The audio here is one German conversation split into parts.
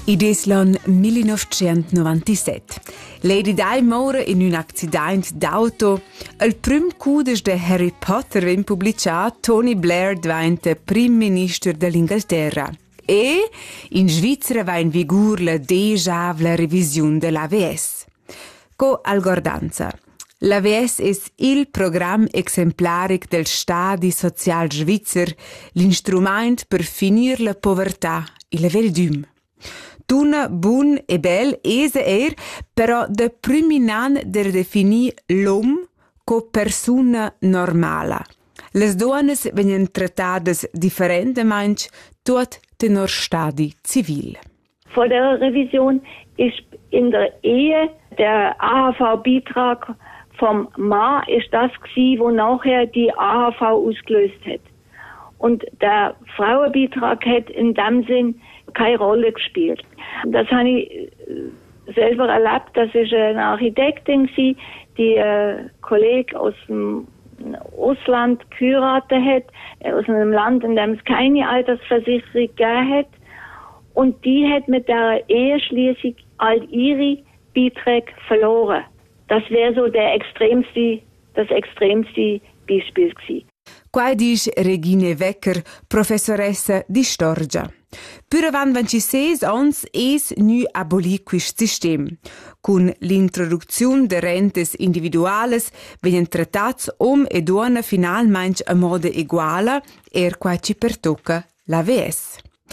Id es l'an 1997. Lady Di mora in un accident d'auto. Il prim cudes de Harry Potter vien publicat, Tony Blair diventa prim minister dell'Inghilterra. E in Svizzera va in vigor la deja la revisione dell'AVS. Co algordanza. L'AVS es il program exemplaric del Stadi Social Svizzer, l'instrument per finir la povertà e la veldum. Tuna bun e bel esa però de priminan der definir l'om co persona normala. Les donnes venien trattadas differentemente tot tenor Stadi civil. Vor der Revision ist in der Ehe der AHV-Beitrag vom Mann ist das gewesen, wo nachher die AHV ausgelöst hat. Und der Frauenbeitrag hat in dem Sinn keine Rolle gespielt. Das habe ich selber erlebt. Das ist eine Architektin, die Kollege aus dem Ausland geheiratet hat, aus einem Land, in dem es keine Altersversicherung gegeben hat. Und die hat mit der Eheschließung all ihre Beiträge verloren. Das wäre so das extremste Beispiel gewesen. Qua dice Regine Wecker, professoressa di Storia. Pur avant 26 ans es nu aboli quist sistem. Con l'introduzione de rentes individuales venien trattats e donna finalmente a modo eguala qua ci pertocca l'AVS.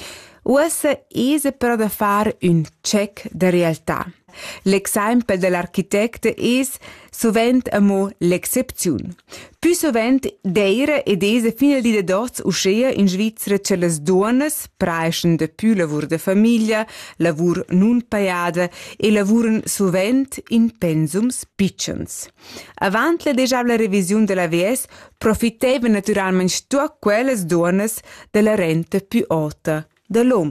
Ussa es però da fare un check de realtà. L'esempio dell'architetto es sovent amo l'excepzione. Più sovent d'eira ed esa fino al di de dots uscea in Svizzera che les donnes praeschen de più lavur de famiglia, lavur non paiada e lavuren sovent in pensums pitchens. Avant la dejabla revisione dell'AVS profitevan naturalmente tutte quelles donnes della renta più alta dell'uomo.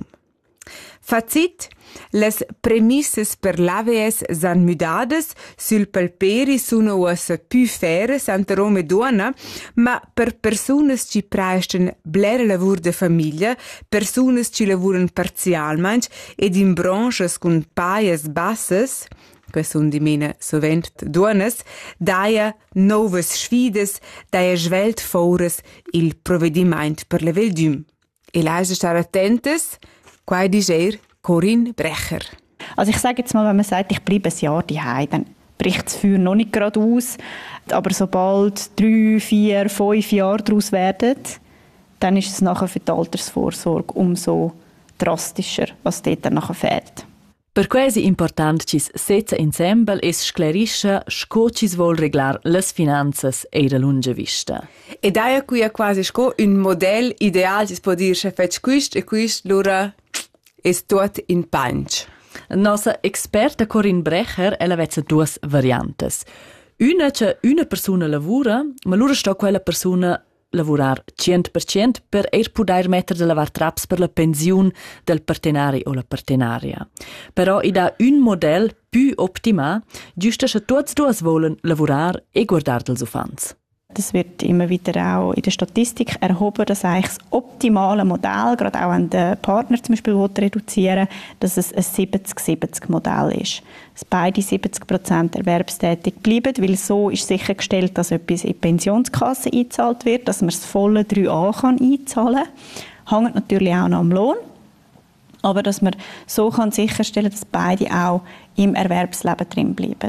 Fazit, les premisses per l'AVS san mudades, sul palperi sono ussa più fere santa Roma e donna, ma per personas ci praesten blera lavur de famiglia, personas ci lavuren parzialmente ed in branches con paias bassas, que sun di mena sovent donnas, daia novas sfides, daia svelt fores il provediment per la veldum. E leise star attentes, quai diger Corinne Brecher. Also ich sage jetzt mal, wenn man sagt, ich bleibe ein Jahr daheim, dann bricht das Feuer noch nicht gerade aus. Aber sobald 3, 4, 5 Jahre daraus werden, dann ist es nachher für die Altersvorsorge umso drastischer, was dort dann nachher fehlt. Per quasi important cis setza ensemble es sclerisce sco cis vol reglar les finanzas e la lunga vista. E daia qui a quasi sco un model ideal cis può dir che fec quist e quist lura es tot in punch. Nossa experta Corinne Brecher ella vezza duas variantes. Una che una persona lavora, ma lura sto quella persona lavorar 100% per poter mettere de lavar traps per la pensione del partenari o la partenaria. Però id ha un model più optima, giusto che tutti duas wollen lavorar e guardar dels ufans. Das wird immer wieder auch in der Statistik erhoben, dass eigentlich das optimale Modell, gerade auch an den Partner zum Beispiel reduzieren, dass es ein 70-70-Modell ist. Dass beide 70% erwerbstätig bleiben, weil so ist sichergestellt, dass etwas in die Pensionskasse eingezahlt wird, dass man das volle 3a kann einzahlen kann. Hängt natürlich auch noch am Lohn, aber dass man so kann sicherstellen, dass beide auch im Erwerbsleben drin bleiben.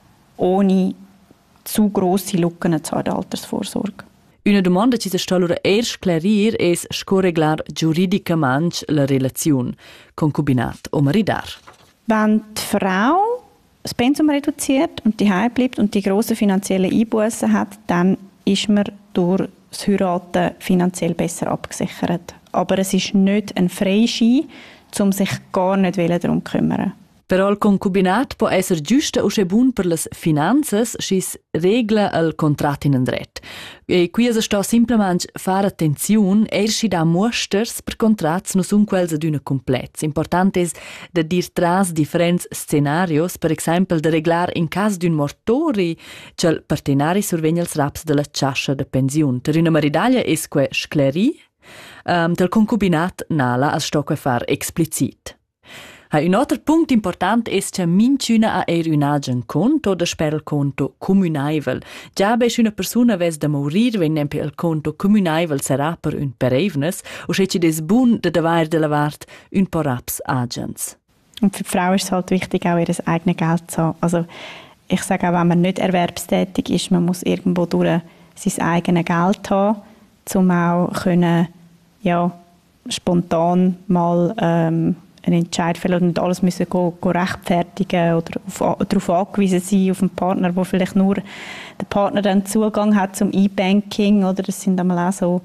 Ohne zu grosse Lücken zu der Altersvorsorge. Una domanda ci si sta allora clarir es scoreglar giuridicamente la relazione concubinat o maridar. Wenn die Frau das Pensum reduziert und daheim bleibt und die grossen finanziellen Einbußen hat, dann ist man durch das Heiraten finanziell besser abgesichert. Aber es ist nicht ein Freischein, um sich gar nicht darum zu kümmern. Però il concubinat può essere giusto o bun per le finanze se regla il contratto in andret. E qui si sta semplicemente fare attenzione e si dà mosters per contratti non sono quelli ad una completa. Importante è da dir tras differenti scenari, per esempio da reglare in caso di un mortori che il partenari sorvegna il raps della ciascia de pensione. Per una maridaglia è que scleri, del concubinat nala al sto que far explicit. Un altro punto importante è che minchina a un conto da sper il conto comunaivel. Già be una persona ves da morir wenn nempe il conto comunaivel sarà per un perevnes o se ci des bun da davar de lavart un paar raps agents. Und für die Frau ist es halt wichtig, auch ihr eigenes Geld zu haben. Also ich sage auch, wenn man nicht erwerbstätig ist, man muss irgendwo durch sein eigenes Geld haben, um auch können, ja, spontan mal einen Entscheid fällen und nicht alles müssen go rechtfertigen oder darauf angewiesen sein, auf einen Partner, wo vielleicht nur der Partner dann Zugang hat zum E-Banking, oder das sind einmal auch so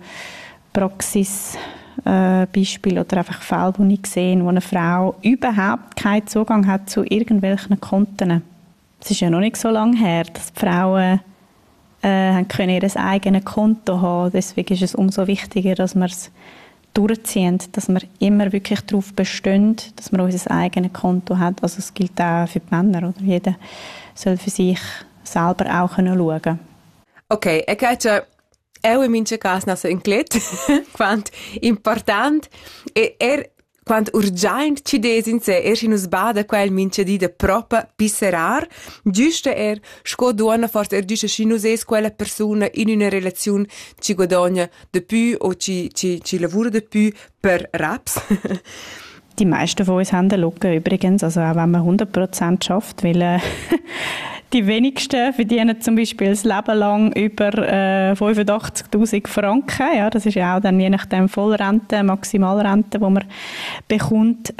Praxisbeispiele oder einfach Fälle, die ich sehe, wo eine Frau überhaupt keinen Zugang hat zu irgendwelchen Konten. Es ist ja noch nicht so lange her, dass die Frauen können ihr eigenes Konto haben. Deswegen ist es umso wichtiger, dass wir es durchziehen, dass wir immer wirklich darauf bestehen, dass man unser eigenes Konto hat. Also es gilt auch für die Männer. Oder? Jeder soll für sich selber auch schauen können. Okay, ich habe auch in meinem Caso noch so inclet, quanto important quanto urgent ci desin se in us bada quel mince di de propa pisserar, giusto sco donna forse giusto scinus es quella persona in una relazione ci guadagna de più o ci lavora de più per raps. Die meisten von uns haben eine Lücke übrigens, also auch wenn man 100% schafft, weil die wenigsten verdienen zum Beispiel das Leben lang über 85'000 Franken. Ja, das ist ja auch dann je nachdem Vollrente, Maximalrente, die man bekommt.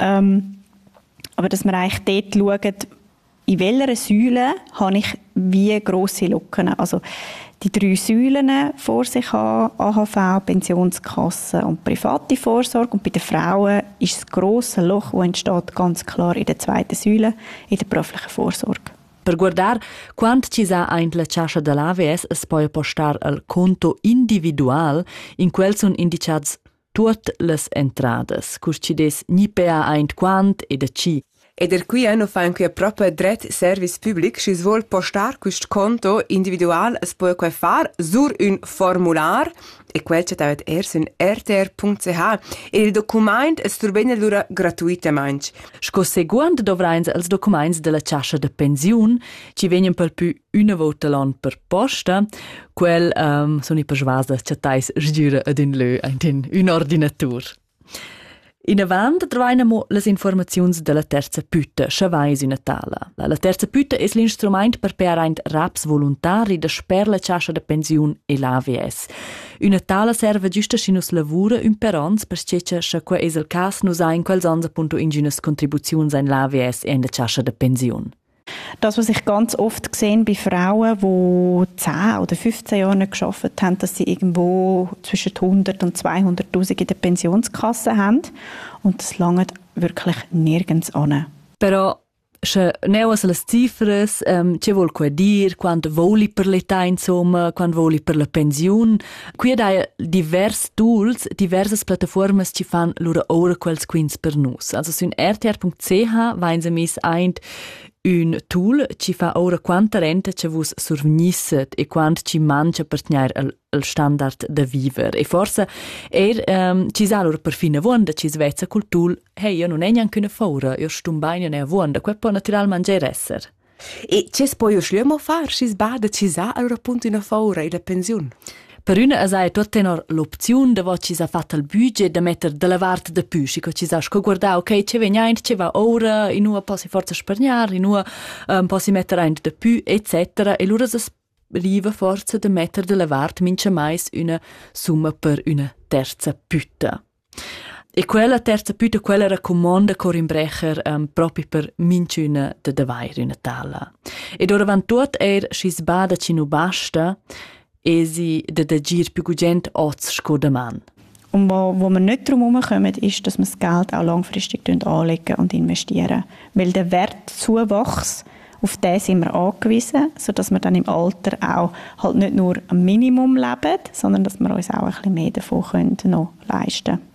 Aber dass man eigentlich dort schaut, in welcher Säule habe ich wie grosse Lücken. Also die 3 Säulen vor sich haben, AHV, Pensionskasse und private Vorsorge. Und bei den Frauen ist das grosse Loch, das entsteht ganz klar in der 2. Säule, in der beruflichen Vorsorge. Per guardar quant ci sa aint la chascha de l'AVS es poi postar al conto individual in quel son indicats tuot les entrades, cus ci des ni pea aint quant e da ci. Ed qui hanno fa anche proprio dret service public, si vuol postar questo conto individual es può quai far sur un formular e quel c'è tavet sun rtr.ch e il document es turbena lura gratuitamente. Sco seguant dovrains als documents de la chascha de pensiun ci vegnan per più una volta l'an per posta, quel son i persvasa c'è tais sgira ad in lö in un ordinatur. In avant trovainamo les informaziuns de la terza pütta, chavais una tala. La terza pütta es l'instrument per pearaint raps voluntari da sper la chascha de pensiun e l'AVS. Una tala serve giusta si nus lavura un perons per ceccia scha qua es el cas nus ha in quels ans appunto inginas contribuziuns in l'AVS e in la chascha de pensiun. Das, was ich ganz oft sehe bei Frauen, die 10 oder 15 Jahre nicht gearbeitet haben, dass sie irgendwo zwischen 100 und 200'000 in der Pensionskasse haben. Und das langt wirklich nirgends an. Però se neuas las cifras, ce vol quai dir, quant voli per l'età insomma, quant voli per la pensiun. Qui hai divers tools, diversas plataformas ci fan lura ora quels quins per nus. Also sun rtr.ch vain se mis eint un tool ci fa ora quanta renta ci vus survnisset e quant ci mangia per tenir il standard de viver. E forse ci sa lor per fine vonda ci svezza col tool hey, io non è neanche una faura, io stumbaina ne vonda, quel può naturalmente esser. E c'è poi io schliamo far, ci sbada ci sa allora appunto una faura e la pensione. Per una è tutta l'opzione di ci sa fatta il budget di mettere della varte da più, che ci sa guardare, ok, c'è vegnente, c'è va ora, in una posso forse spargnare, in una posso mettere ein da più, eccetera, e allora si arriva forse di mettere della varte mince mais una summa per una terza pütta. E quella terza pütta, quella raccomanda Corinbrecher proprio per mince una de davair una tala. E ora van tot si sbada ci nu basta, e sie de gir più gugent oz sco de man. Und wo wir nicht drum herumkommen, ist, dass wir das Geld auch langfristig anlegen und investieren. Weil der Wertzuwachs, auf den sind wir angewiesen, sodass wir dann im Alter auch halt nicht nur am Minimum leben, sondern dass wir uns auch ein bisschen mehr davon noch leisten können.